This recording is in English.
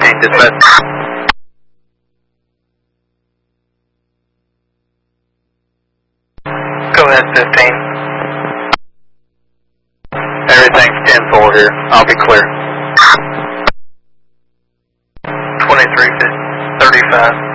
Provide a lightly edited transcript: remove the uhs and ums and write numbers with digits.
15, dispatch. Go ahead, 15. Everything's 10-4 here. I'll be clear. 23, 35.